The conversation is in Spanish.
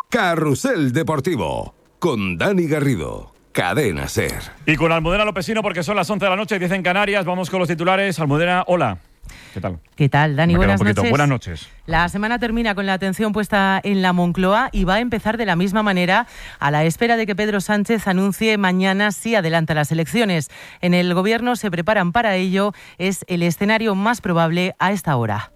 Carrusel Deportivo, con Dani Garrido, Cadena SER. Y con Almudena Lopesino, porque son las 11 de la noche, 10 en Canarias. Vamos con los titulares. Almudena, hola. ¿Qué tal? ¿Qué tal, Dani? Buenas noches. Buenas noches. La semana termina con la atención puesta en la Moncloa y va a empezar de la misma manera a la espera de que Pedro Sánchez anuncie mañana si adelanta las elecciones. En el Gobierno se preparan para ello. Es el escenario más probable a esta hora.